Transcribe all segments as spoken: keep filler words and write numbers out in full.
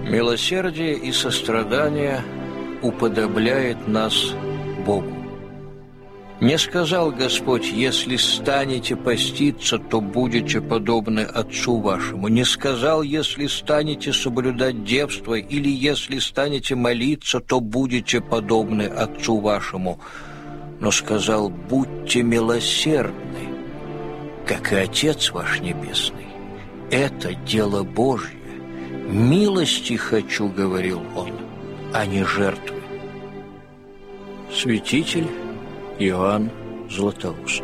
Милосердие и сострадание уподобляет нас Богу. Не сказал Господь: если станете поститься, то будете подобны Отцу вашему. Не сказал: если станете соблюдать девство, или если станете молиться, то будете подобны Отцу вашему. Но сказал: будьте милосердны, как и Отец ваш Небесный. Это дело Божье. Милости хочу, говорил он, а не жертвы. Святитель Иоанн Златоуст.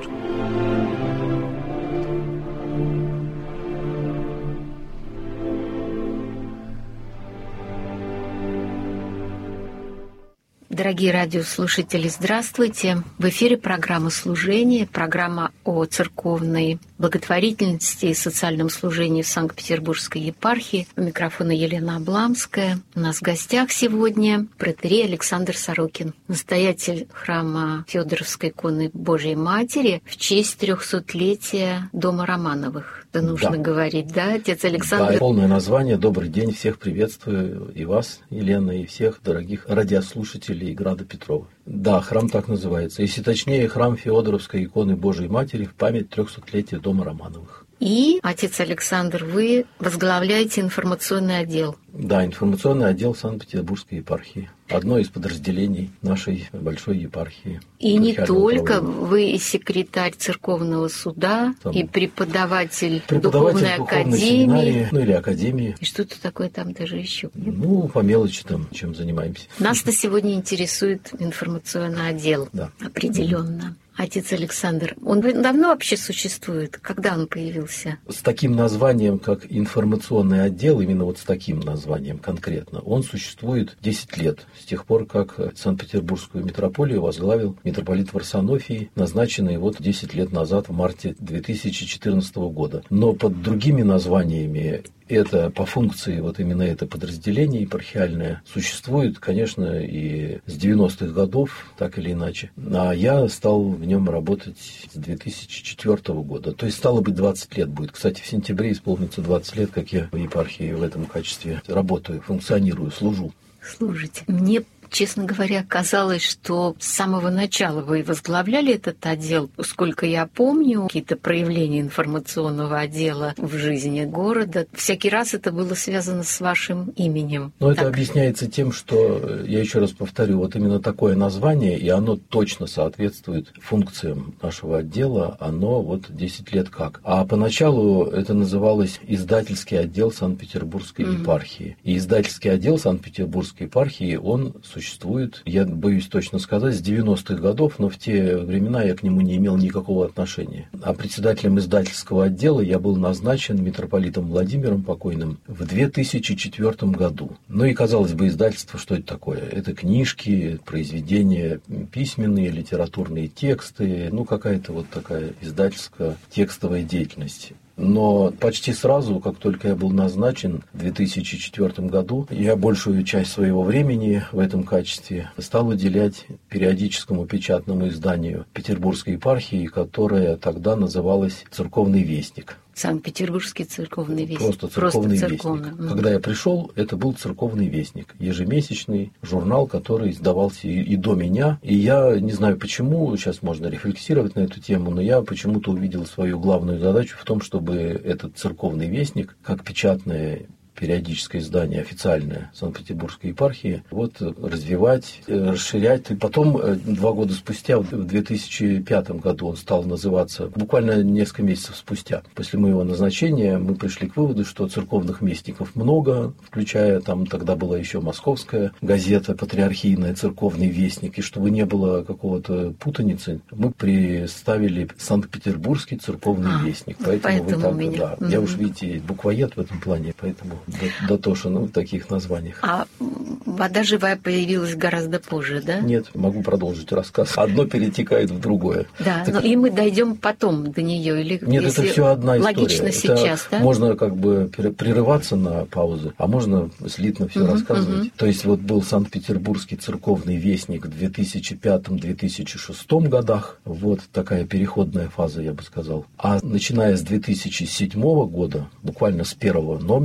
Дорогие радиослушатели, здравствуйте! В эфире программа «Служение», программа о церковной благотворительности и социальном служении в Санкт-Петербургской епархии. У микрофона Елена Обламская. У нас в гостях сегодня протоиерей Александр Сорокин, настоятель храма Фёдоровской иконы Божией Матери в честь трехсотлетия дома Романовых. Это нужно да. говорить, да, отец Александр? Да, полное название. Добрый день, всех приветствую, и вас, Елена, и всех дорогих радиослушателей Града Петрова. Да, храм так называется. Если точнее, храм Феодоровской иконы Божией Матери в память трехсотлетия дома Романовых. И, отец Александр, вы возглавляете информационный отдел. Да, информационный отдел Санкт-Петербургской епархии. Одно из подразделений нашей большой епархии. И не только, вы и секретарь церковного суда, там, и преподаватель, преподаватель духовной, духовной академии. Семинарии, ну или академии. И что-то такое там даже еще. Ну, по мелочи там, чем занимаемся. Нас-то сегодня интересует информационный отдел. Да. Определенно. Отец Александр, он давно вообще существует? Когда он появился? С таким названием, как информационный отдел, именно вот с таким названием конкретно, он существует десять лет. С тех пор, как Санкт-Петербургскую митрополию возглавил митрополит Варсонофий, назначенный вот десять лет назад, в марте две тысячи четырнадцатого года. Но под другими названиями это по функции, вот именно это подразделение епархиальное существует, конечно, и с девяностых годов, так или иначе. А я стал в нем работать с две тысячи четвёртого года. То есть, стало быть, двадцать лет будет. Кстати, в сентябре исполнится двадцать лет, как я в епархии в этом качестве работаю, функционирую, служу. Служите. Мне, честно говоря, казалось, что с самого начала вы возглавляли этот отдел. Сколько я помню, какие-то проявления информационного отдела в жизни города, всякий раз это было связано с вашим именем. Но так. Это объясняется тем, что, я еще раз повторю, вот именно такое название, и оно точно соответствует функциям нашего отдела, оно вот десять лет как. А поначалу это называлось издательский отдел Санкт-Петербургской mm-hmm. епархии. И издательский отдел Санкт-Петербургской епархии, он существует, я боюсь точно сказать, с девяностых годов, но в те времена я к нему не имел никакого отношения. А председателем издательского отдела я был назначен митрополитом Владимиром покойным в две тысячи четвёртом году. Ну и, казалось бы, издательство, что это такое? Это книжки, произведения письменные, литературные тексты, ну какая-то вот такая издательская текстовая деятельность. Но почти сразу, как только я был назначен в две тысячи четвёртом году, я большую часть своего времени в этом качестве стал уделять периодическому печатному изданию Петербургской епархии, которое тогда называлось «Церковный вестник». Санкт-Петербургский церковный вестник. Просто церковный Просто вестник. Церковный. Когда я пришел, это был церковный вестник. Ежемесячный журнал, который издавался и, и до меня. И я не знаю почему, сейчас можно рефлексировать на эту тему, но я почему-то увидел свою главную задачу в том, чтобы этот церковный вестник, как печатное периодическое издание официальное Санкт-Петербургской епархии, вот развивать, расширять. И потом, два года спустя, в две тысячи пятом году он стал называться, буквально несколько месяцев спустя, после моего назначения, мы пришли к выводу, что церковных вестников много, включая, там тогда была еще московская газета патриархийная «Церковный вестник», и чтобы не было какого-то путаницы, мы представили Санкт-Петербургский церковный а, вестник. Поэтому, поэтому вы так, меня... да, mm-hmm. я уж, видите, буквоед в этом плане, поэтому дотошен в таких названиях. А вода живая появилась гораздо позже, да? Нет, могу продолжить рассказ. Одно перетекает в другое. Да, так... но и мы дойдем потом до нее. Или Нет, это все одна история. Логично это сейчас, да? Можно как бы прерываться на паузы, а можно слитно все uh-huh, рассказывать. Uh-huh. То есть вот был Санкт-Петербургский церковный вестник в две тысячи пятом - две тысячи шестом годах. Вот такая переходная фаза, я бы сказал. А начиная с две тысячи седьмого года, буквально с первого номера января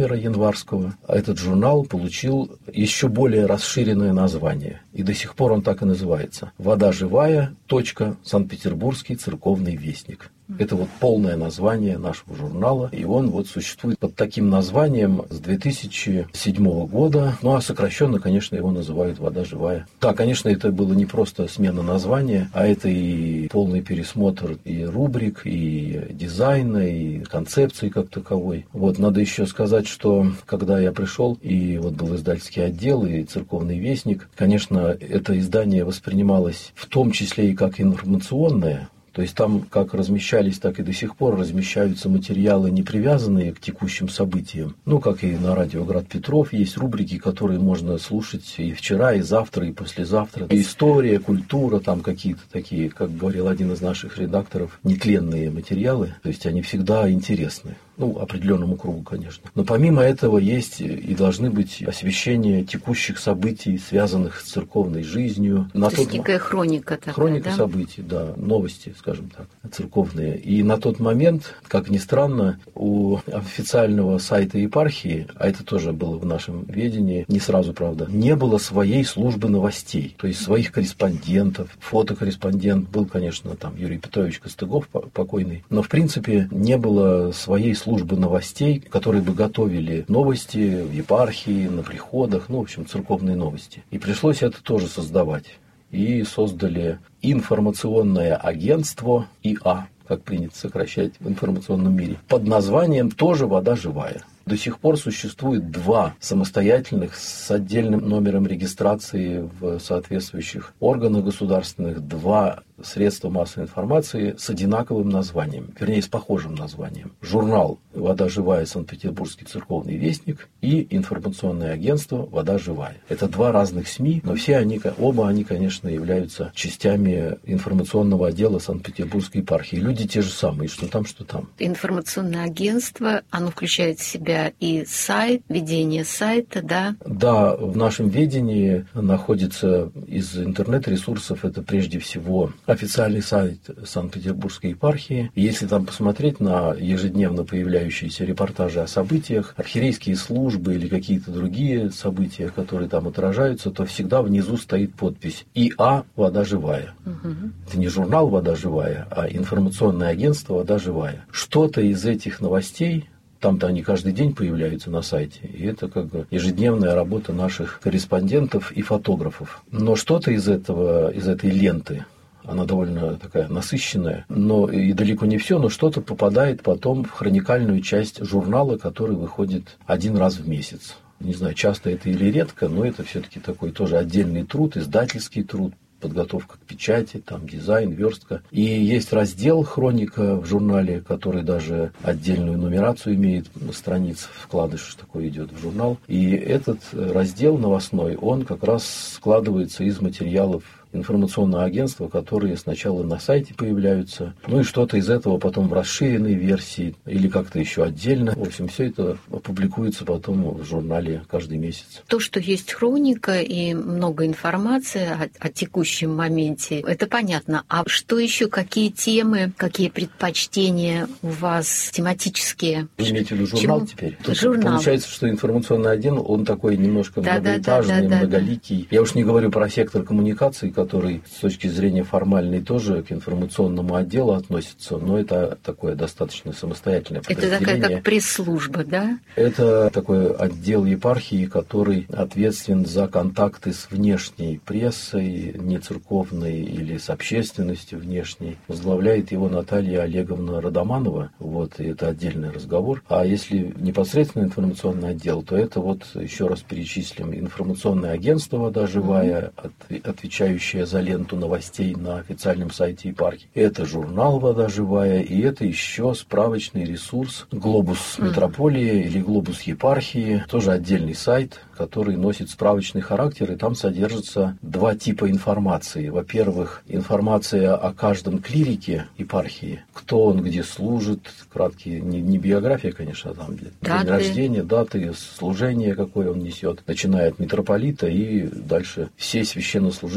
Татарского, этот журнал получил еще более расширенное название. И до сих пор он так и называется. «Вода живая. Санкт-Петербургский церковный вестник». Это вот полное название нашего журнала, и он вот существует под таким названием с две тысячи седьмого года, ну а сокращенно, конечно, его называют «Вода живая». Да, конечно, это было не просто смена названия, а это и полный пересмотр и рубрик, и дизайна, и концепции как таковой. Вот, надо еще сказать, что когда я пришел, и вот был издательский отдел, и церковный вестник, конечно, это издание воспринималось в том числе и как информационное. То есть там как размещались, так и до сих пор размещаются материалы, не привязанные к текущим событиям. Ну, как и на радио «Град Петров» есть рубрики, которые можно слушать и вчера, и завтра, и послезавтра. История, культура, там какие-то такие, как говорил один из наших редакторов, нетленные материалы. То есть они всегда интересны. Ну, определенному кругу, конечно. Но помимо этого есть и должны быть освещения текущих событий, связанных с церковной жизнью. На То тот... есть некая хроника такая, Хроника да? событий, да, новости, скажем так, церковные. И на тот момент, как ни странно, у официального сайта епархии, а это тоже было в нашем ведении, не сразу, правда, не было своей службы новостей. То есть своих корреспондентов, фотокорреспондент был, конечно, там Юрий Петрович Костыгов покойный, но в принципе не было своей службы службы новостей, которые бы готовили новости в епархии, на приходах, ну, в общем, церковные новости. И пришлось это тоже создавать. И создали информационное агентство И А, как принято сокращать в информационном мире, под названием тоже «Вода живая». До сих пор существует два самостоятельных с отдельным номером регистрации в соответствующих органах государственных, два средства массовой информации с одинаковым названием, вернее, с похожим названием. Журнал «Вода живая. Санкт-Петербургский церковный вестник» и информационное агентство «Вода живая». Это два разных СМИ, но все они, оба они, конечно, являются частями информационного отдела Санкт-Петербургской епархии. Люди те же самые, что там, что там. Информационное агентство, оно включает в себя и сайт, ведение сайта, да? Да, в нашем ведении находится из интернет-ресурсов, это прежде всего официальный сайт Санкт-Петербургской епархии. Если там посмотреть на ежедневно появляющиеся репортажи о событиях, архиерейские службы или какие-то другие события, которые там отражаются, то всегда внизу стоит подпись И А «Вода живая». Угу. Это не журнал «Вода живая», а информационное агентство «Вода живая». Что-то из этих новостей, там-то они каждый день появляются на сайте, и это как бы ежедневная работа наших корреспондентов и фотографов. Но что-то из этого, из этой ленты, она довольно такая насыщенная, но и далеко не все, но что-то попадает потом в хроникальную часть журнала, который выходит один раз в месяц. Не знаю, часто это или редко, но это все-таки такой тоже отдельный труд, издательский труд, подготовка к печати, там дизайн, верстка. И есть раздел «Хроника» в журнале, который даже отдельную нумерацию имеет, страниц, вкладыш такой идет в журнал. И этот раздел новостной, он как раз складывается из материалов информационного агентства, которые сначала на сайте появляются, ну и что-то из этого потом в расширенной версии или как-то еще отдельно. В общем, все это публикуется потом в журнале каждый месяц. То, что есть хроника и много информации о, о текущем моменте, это понятно. А что еще, какие темы, какие предпочтения у вас тематические? Вы имеете в виду журнал Чему? Теперь? Тут журнал. Получается, что информационный отдел, он такой немножко да, многоэтажный, да, да, да, многоликий. Да. Я уж не говорю про сектор коммуникаций, который с точки зрения формальной тоже к информационному отделу относится, но это такое достаточно самостоятельное подразделение. Это такая как пресс-служба, да? Это такой отдел епархии, который ответственен за контакты с внешней прессой, нецерковной или с общественностью внешней. Возглавляет его Наталья Олеговна Родоманова, вот, и это отдельный разговор. А если непосредственно информационный отдел, то это вот еще раз перечислим информационное агентство «Вода живая», mm-hmm. отвечающее за ленту новостей на официальном сайте епархии. Это журнал «Вода живая», и это еще справочный ресурс «Глобус Метрополии» или «Глобус Епархии», тоже отдельный сайт, который носит справочный характер, и там содержится два типа информации. Во-первых, информация о каждом клирике епархии, кто он, где служит, краткие, не, не биография, конечно, а там день рождения, даты, служение, какое он несет, начиная от митрополита и дальше все священнослужители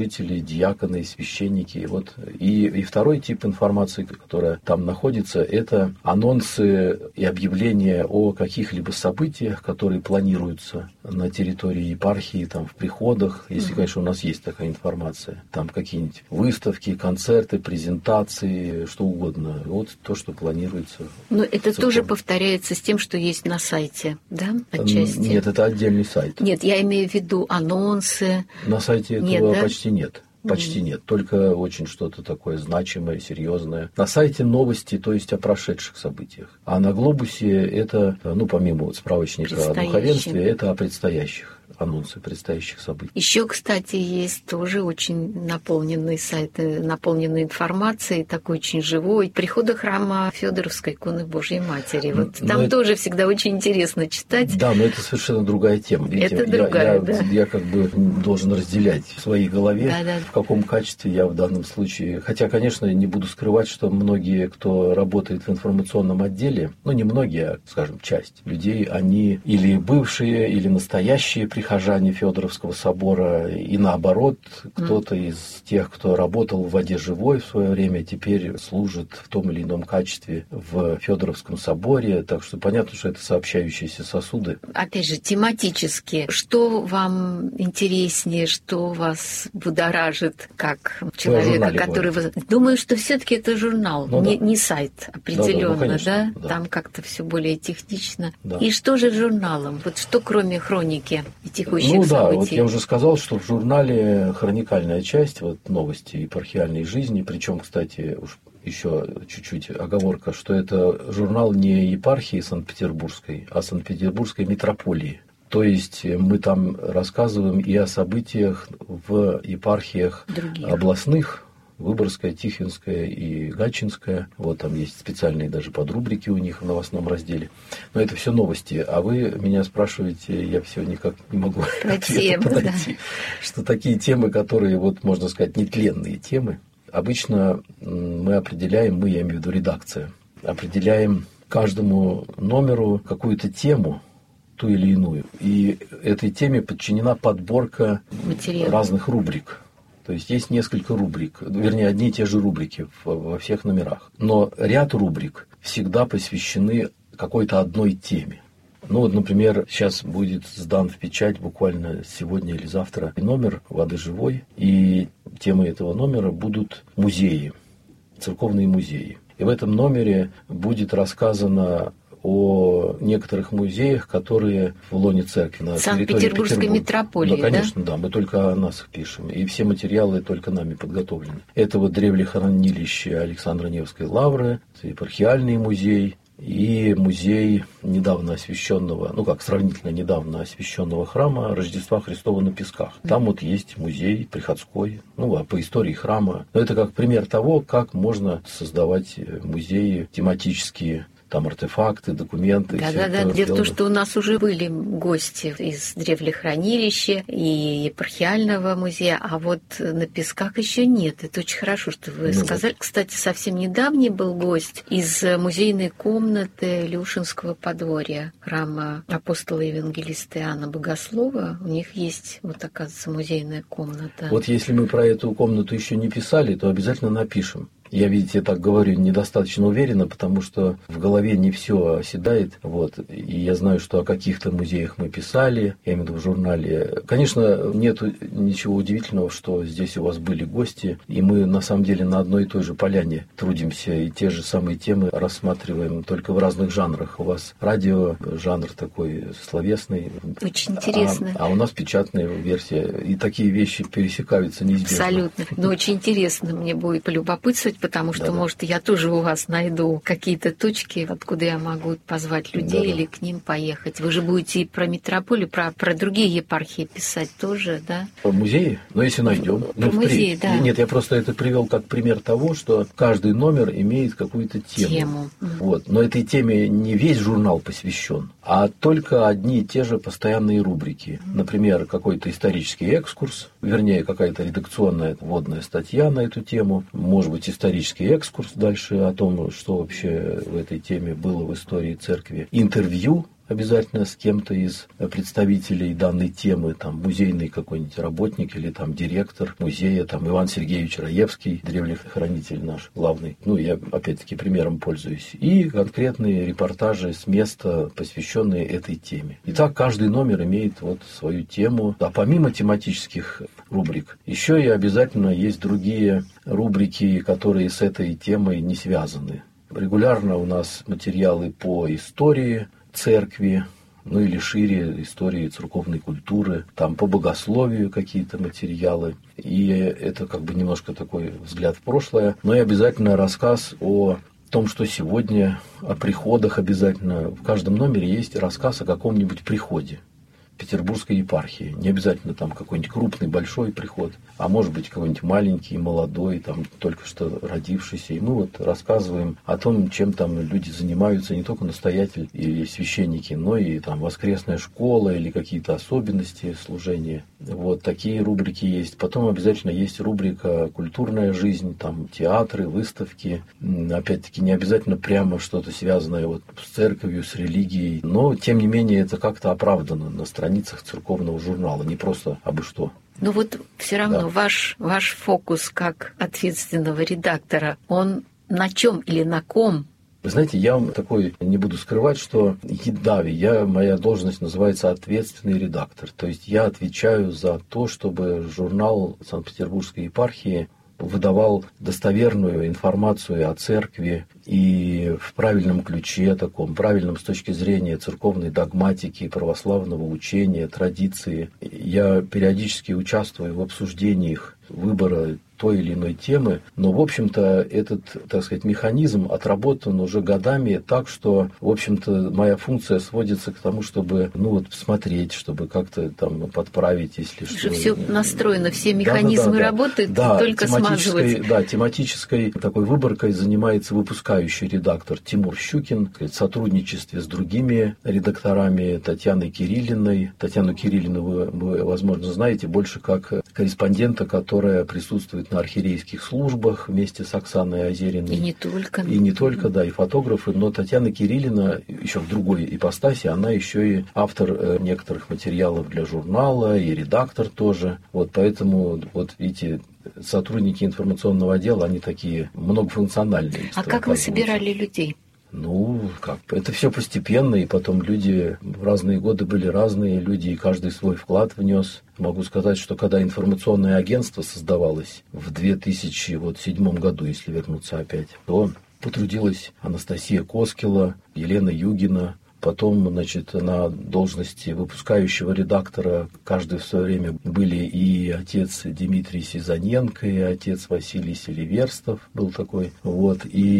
диаконы, и священники. И, вот. и, и второй тип информации, которая там находится, это анонсы и объявления о каких-либо событиях, которые планируются на территории епархии, там, в приходах, если, mm-hmm. конечно, у нас есть такая информация. Там какие-нибудь выставки, концерты, презентации, что угодно. Вот то, что планируется. Но это тоже повторяется с тем, что есть на сайте, да, отчасти? Нет, это отдельный сайт. Нет, я имею в виду анонсы. На сайте этого нет, да? почти нет. Почти mm-hmm. нет, только очень что-то такое значимое, серьезное. На сайте новости, то есть о прошедших событиях. А на Глобусе это, ну, помимо вот справочника о духовенстве, это о предстоящих. Анонсы предстоящих событий. Еще, кстати, есть тоже очень наполненный сайт, наполненный информацией, такой очень живой. Прихода храма Федоровской иконы Божьей Матери. Вот но там это... тоже всегда очень интересно читать. Да, но это совершенно другая тема. Видите, это другая, я, да. Я, я как бы должен разделять в своей голове, да, да. в каком качестве я в данном случае. Хотя, конечно, не буду скрывать, что многие, кто работает в информационном отделе, ну, не многие, а, скажем, часть людей, они или бывшие, или настоящие прихожане Федоровского собора, и наоборот, кто-то mm. из тех, кто работал в «Воде живой» в свое время, теперь служит в том или ином качестве в Федоровском соборе, так что понятно, что это сообщающиеся сосуды. Опять же, тематически, что вам интереснее, что вас будоражит, как человека, который... Вы... Думаю, что все-таки это журнал, ну, не, да. не сайт определенно, да, да, ну, конечно, да? да? Там как-то все более технично. Да. И что же журналом? Вот что кроме хроники текущих ну, событий? Да, вот я уже сказал, что в журнале хроникальная часть, вот новости епархиальной жизни, причем, кстати, уж еще чуть-чуть оговорка, что это журнал не епархии Санкт-Петербургской, а Санкт-Петербургской митрополии. То есть мы там рассказываем и о событиях в епархиях других областных, Выборгская, Тихвинская и Гатчинская. Вот там есть специальные даже подрубрики у них в новостном разделе. Но это все новости. А вы меня спрашиваете, я все никак не могу подойти, да. Что такие темы, которые, вот можно сказать, нетленные темы, обычно мы определяем, мы, я имею в виду редакция, определяем каждому номеру какую-то тему, ту или иную. И этой теме подчинена подборка материал. Разных рубрик. То есть есть несколько рубрик, вернее, одни и те же рубрики во всех номерах. Но ряд рубрик всегда посвящены какой-то одной теме. Ну вот, например, сейчас будет сдан в печать буквально сегодня или завтра номер «Воды живой», и темой этого номера будут музеи, церковные музеи. И в этом номере будет рассказано о некоторых музеях, которые в лоне церкви на Санкт-Петербургской митрополии, да? Конечно, да? да, мы только о нас их пишем, и все материалы только нами подготовлены. Это вот древлехранилище Александра Невской лавры, епархиальный музей и музей недавно освященного, ну как сравнительно недавно освященного храма Рождества Христова на Песках. Там вот есть музей приходской, ну а по истории храма. Но это как пример того, как можно создавать музеи тематические. Там артефакты, документы. Да-да-да. Дело в том, что у нас уже были гости из древлехранилища и епархиального музея, а вот на Песках еще нет. Это очень хорошо, что вы ну, сказали. Вот. Кстати, совсем недавний был гость из музейной комнаты Люшинского подворья, храма апостола евангелиста Иоанна Богослова. У них есть, вот, оказывается, музейная комната. Вот если мы про эту комнату еще не писали, то обязательно напишем. Я, видите, так говорю недостаточно уверенно, потому что в голове не все оседает. Вот. И я знаю, что о каких-то музеях мы писали, я имею в виду в журнале. Конечно, нет ничего удивительного, что здесь у вас были гости, и мы на самом деле на одной и той же поляне трудимся, и те же самые темы рассматриваем, только в разных жанрах. У вас радио, жанр такой словесный. Очень интересно. А, а у нас печатная версия, и такие вещи пересекаются неизбежно. Абсолютно. Но очень интересно мне будет полюбопытствовать, потому что, да, может, я тоже у вас найду какие-то точки, откуда я могу позвать людей, да, или к ним поехать. Вы же будете и про митрополию, про, про другие епархии писать тоже, да? Про музеи? Ну, если найдем. Про ну, музеи, да. Нет, я просто это привел как пример того, что каждый номер имеет какую-то тему. Тему. Вот. Но этой теме не весь журнал посвящен, а только одни и те же постоянные рубрики. Например, какой-то исторический экскурс, вернее, какая-то редакционная вводная статья на эту тему, может быть, исторический экскурс дальше о том, что вообще в этой теме было в истории церкви. Интервью обязательно с кем-то из представителей данной темы, там, музейный какой-нибудь работник или там директор музея, там, Иван Сергеевич Раевский, древний хранитель наш главный. Ну, я, опять-таки, примером пользуюсь. И конкретные репортажи с места, посвященные этой теме. Итак, каждый номер имеет вот свою тему. А помимо тематических рубрик, еще и обязательно есть другие рубрики, которые с этой темой не связаны. Регулярно у нас материалы по истории церкви, ну или шире истории церковной культуры, там по богословию какие-то материалы. И это как бы немножко такой взгляд в прошлое, но и обязательно рассказ о том, что сегодня, о приходах обязательно. В каждом номере есть рассказ о каком-нибудь приходе Петербургской епархии. Не обязательно там какой-нибудь крупный, большой приход, а может быть какой-нибудь маленький, молодой, там только что родившийся. И мы вот рассказываем о том, чем там люди занимаются, не только настоятель или священники, но и там воскресная школа или какие-то особенности служения. Вот такие рубрики есть. Потом обязательно есть рубрика «Культурная жизнь», там театры, выставки. Опять-таки не обязательно прямо что-то связанное вот с церковью, с религией, но тем не менее это как-то оправдано на страницах церковного журнала, не просто абы что. Но вот все равно Да. ваш, ваш фокус как ответственного редактора, он на чем или на ком? Вы знаете, я вам такой не буду скрывать, что да, я, моя должность называется ответственный редактор. То есть я отвечаю за то, чтобы журнал Санкт-Петербургской епархии выдавал достоверную информацию о церкви и в правильном ключе, таком правильном с точки зрения церковной догматики, православного учения, традиции. Я периодически участвую в обсуждениях выбора той или иной темы, но, в общем-то, этот, так сказать, механизм отработан уже годами так, что, в общем-то, моя функция сводится к тому, чтобы, ну вот, смотреть, чтобы как-то там подправить, если что. Уже все настроено, все механизмы да, да, да, работают, да, только смазывать. Да, тематической такой выборкой занимается выпускающий редактор Тимур Щукин в сотрудничестве с другими редакторами Татьяной Кириллиной. Татьяну Кириллину вы, вы, возможно, знаете больше как корреспондента, которая присутствует на архиерейских службах вместе с Оксаной Озериной. И не только. И не только, да, и фотографы. Но Татьяна Кириллина еще в другой ипостаси, она еще и автор некоторых материалов для журнала, и редактор тоже. Вот поэтому, вот видите, сотрудники информационного отдела, они такие многофункциональные. А как вы собирали людей? Ну, как это все постепенно, и потом люди в разные годы были разные люди, и каждый свой вклад внес. Могу сказать, что когда информационное агентство создавалось в две тысячи седьмом году, если вернуться опять, то потрудилась Анастасия Коскила, Елена Югина. Потом, значит, на должности выпускающего редактора каждый в свое время были и отец Дмитрий Сизаненко, и отец Василий Селиверстов был такой, вот,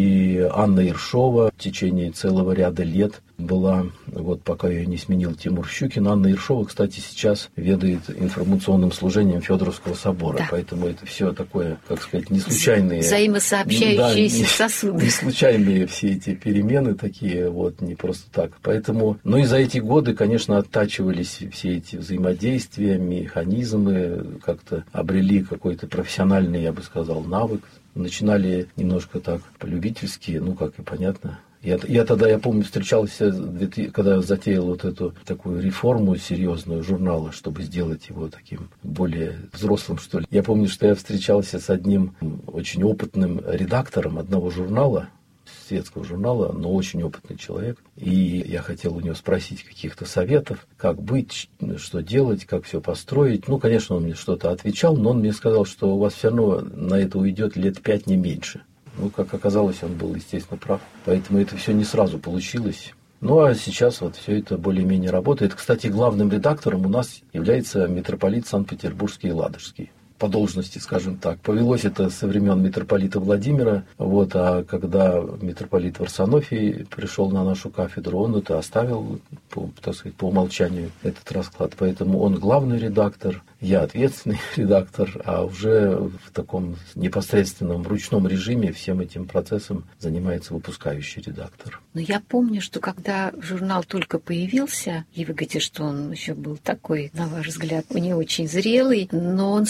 и Анна Ершова в течение целого ряда лет была, вот пока ее не сменил Тимур Щукин. Анна Ершова, кстати, сейчас ведает информационным служением Федоровского собора, да. Поэтому это все такое, как сказать, не случайные... Взаимосообщающиеся да, сосуды. Не случайные все эти перемены такие, вот, не просто так. Поэтому, ну и за эти годы, конечно, оттачивались все эти взаимодействия, механизмы, как-то обрели какой-то профессиональный, я бы сказал, навык. Начинали немножко так полюбительски, ну, как и понятно. Я, я тогда, я помню, встречался, когда затеял вот эту такую реформу серьезную журнала, чтобы сделать его таким более взрослым, что ли. Я помню, что я встречался с одним очень опытным редактором одного журнала, светского журнала, но очень опытный человек. И я хотел у него спросить каких-то советов, как быть, что делать, как все построить. Ну, конечно, он мне что-то отвечал, но он мне сказал, что у вас все равно на это уйдет лет пять, не меньше. Ну, как оказалось, он был, естественно, прав. Поэтому это все не сразу получилось. Ну, а сейчас вот все это более-менее работает. Кстати, главным редактором у нас является митрополит Санкт-Петербургский и Ладожский. По должности, скажем так. Повелось это со времен митрополита Владимира. Вот, а когда митрополит Варсонофий пришел на нашу кафедру, он это оставил, по, так сказать, по умолчанию этот расклад. Поэтому он главный редактор, я ответственный редактор, а уже в таком непосредственном ручном режиме всем этим процессом занимается выпускающий редактор. Но я помню, что когда журнал только появился, и вы говорите, что он еще был такой, на ваш взгляд, не очень зрелый, но он сразу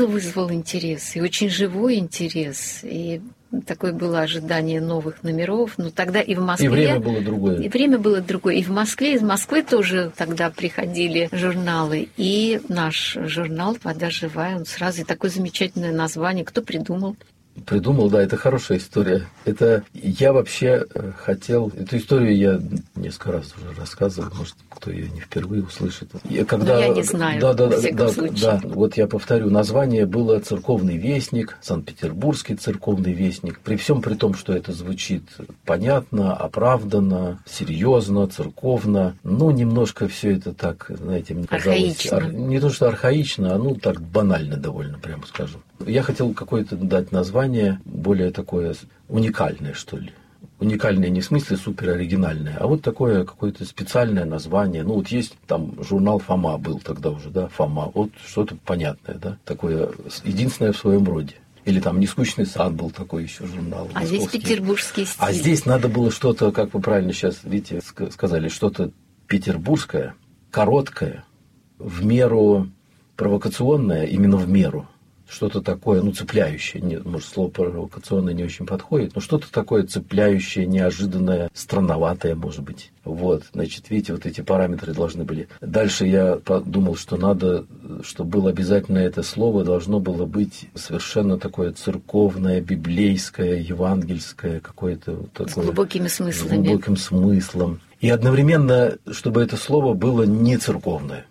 вызвал интерес, и очень живой интерес, и такое было ожидание новых номеров. Но тогда и в Москве... И время было другое. И время было другое. И в Москве, из Москвы тоже тогда приходили журналы. И наш журнал «Вода живая», он сразу, и такое замечательное название. Кто придумал? Придумал, да, это хорошая история. Это я вообще хотел... Эту историю я несколько раз уже рассказывал, может, кто ее не впервые услышит. Я, когда... Но я не знаю, да, да, во всяком да, случае. Да, вот я повторю, название было «Церковный вестник», Санкт-Петербургский церковный вестник. При всем при том, что это звучит понятно, оправданно, серьезно, церковно, ну, немножко все это так, знаете, мне казалось... Архаично. Ар... Не то, что архаично, а ну, так банально довольно, прямо скажем. Я хотел какое-то дать название более такое уникальное, что ли. Уникальное не в смысле супероригинальное, а вот такое какое-то специальное название. Ну вот есть там журнал «Фома» был тогда уже, да, «Фома». Вот что-то понятное, да, такое единственное в своем роде. Или там «Нескучный сад» был такой еще журнал. А здесь петербургский стиль. А здесь надо было что-то, как вы правильно сейчас, видите, сказали, что-то петербургское, короткое, в меру провокационное, именно в меру. Что-то такое, ну, цепляющее, не, может, слово провокационное не очень подходит, но что-то такое цепляющее, неожиданное, странноватое, может быть. Вот, значит, видите, вот эти параметры должны были. Дальше я подумал, что надо, чтобы было обязательно это слово, должно было быть совершенно такое церковное, библейское, евангельское, какое-то вот такое. С глубокими смыслами. С глубоким смыслом. И одновременно, чтобы это слово было не церковное,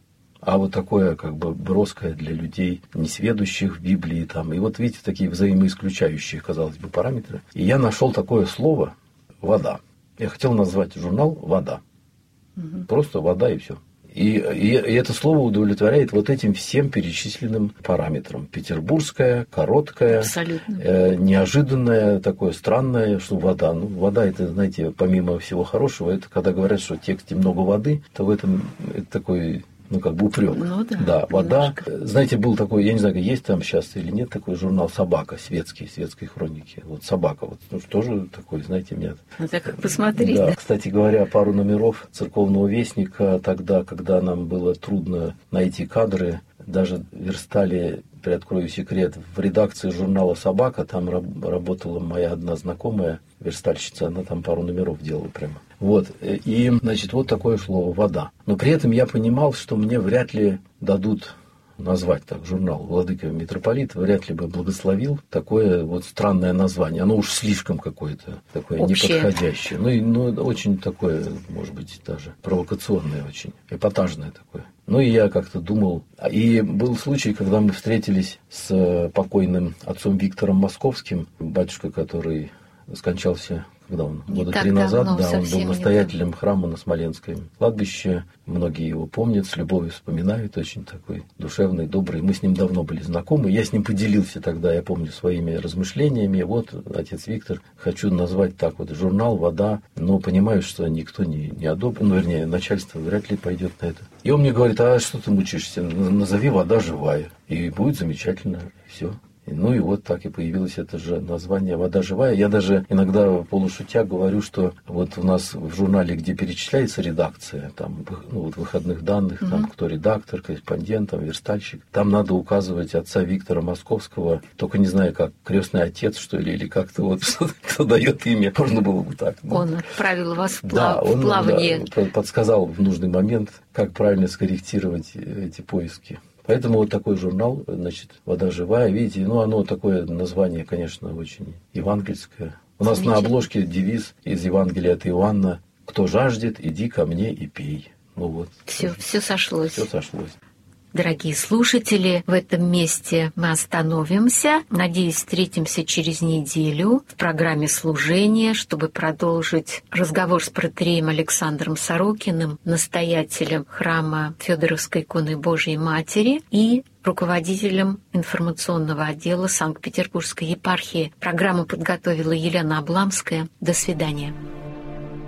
а вот такое, как бы, броское для людей, несведущих в Библии. Там. И вот видите, такие взаимоисключающие, казалось бы, параметры. И я нашел такое слово «вода». Я хотел назвать журнал «Вода». Угу. Просто «вода» и все. И, и, и это слово удовлетворяет вот этим всем перечисленным параметрам. Петербургское, короткое, э, неожиданное, такое странное, что вода. Ну, вода, это, знаете, помимо всего хорошего, это когда говорят, что в тексте много воды, то в этом это такой... Ну, как бы упрек. Ну, да, да, вода. Немножко. Знаете, был такой, я не знаю, есть там сейчас или нет, такой журнал «Собака», светский, светской хроники. Вот «Собака», вот, ну, тоже такой, знаете, меня... Ну, так как посмотреть, да. да. Кстати говоря, пару номеров «Церковного вестника» тогда, когда нам было трудно найти кадры, даже верстали, приоткрою секрет, в редакции журнала «Собака», там раб- работала моя одна знакомая верстальщица, она там пару номеров делала прямо. Вот, и, значит, вот такое слово «вода». Но при этом я понимал, что мне вряд ли дадут назвать так журнал «Владыка митрополит», вряд ли бы благословил такое вот странное название. Оно уж слишком какое-то такое общее, неподходящее. Ну, и, ну, очень такое, может быть, даже провокационное очень, эпатажное такое. Ну, и я как-то думал. И был случай, когда мы встретились с покойным отцом Виктором Московским, батюшка, который скончался... Когда он, года три назад, давно, да, он был настоятелем храма на Смоленском кладбище. Многие его помнят, с любовью вспоминают, очень такой душевный, добрый. Мы с ним давно были знакомы. Я с ним поделился тогда, я помню, своими размышлениями. Вот, отец Виктор, хочу назвать так вот журнал «Вода», но понимаю, что никто не, не одобрит, ну, вернее, начальство вряд ли пойдет на это. И он мне говорит: а что ты мучаешься? Назови «Вода живая», и будет замечательно, все. Ну и вот так и появилось это же название «Вода живая». Я даже иногда полушутя говорю, что вот у нас в журнале, где перечисляется редакция, там, ну, вот выходных данных, mm-hmm. там, кто редактор, корреспондент, там, верстальщик, там надо указывать отца Виктора Московского, только не знаю, как крестный отец, что ли, или как-то вот, кто дает имя, можно было бы так. Да. Он отправил вас в, плав... да, он, в плавание. Да, подсказал в нужный момент, как правильно скорректировать эти поиски. Поэтому вот такой журнал, значит, «Вода живая», видите, ну, оно такое название, конечно, очень евангельское. У нас на обложке девиз из Евангелия от Иоанна: «Кто жаждет, иди ко мне и пей». Ну вот. Все, все сошлось. Все сошлось. Дорогие слушатели, в этом месте мы остановимся. Надеюсь, встретимся через неделю в программе «Служение», чтобы продолжить разговор с протоиереем Александром Сорокиным, настоятелем храма Фёдоровской иконы Божией Матери и руководителем информационного отдела Санкт-Петербургской епархии. Программу подготовила Елена Обламская. До свидания.